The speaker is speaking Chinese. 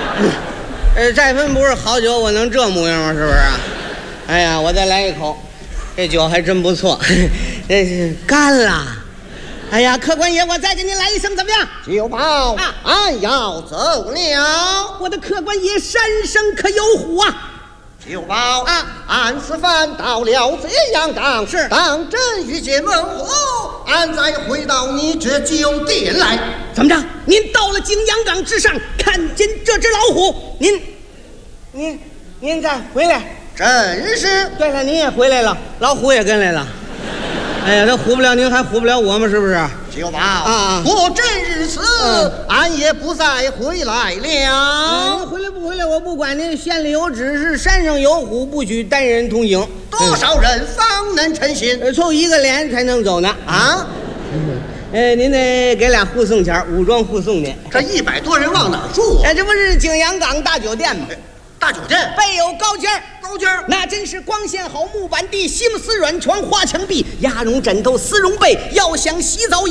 再分不是好酒，我能这模样吗？是不是啊？哎呀，我再来一口，这酒还真不错，这是干了。哎呀，客官爷，我再给您来一声，怎么样？ 酒保，俺要走了。 我的客官爷，山生可有虎啊！ 酒保，俺此番到了这阳岗， 是当真遇见猛虎，俺再回到你这酒店来。 怎么着？您到了景阳岗之上，看见这只老虎，您再回来。 真是。 对了，您也回来了，老虎也跟来了。哎呀，这唬不了您，还唬不了我们，是不是？ 酒保果真如此，俺也不再回来了。 您回来不回来我不管，您县里有指示，山上有虎，不许单人同行。 多少人方能成行？ 凑一个连才能走呢。您得给俩护送钱，武装护送您。 这100多人往哪儿住啊？ 这不是景阳岗大酒店吗？ 大酒店备有高间高间那真是光线好，木板地，西木丝软床，花墙壁，鸭绒枕头，丝绒被。要想洗澡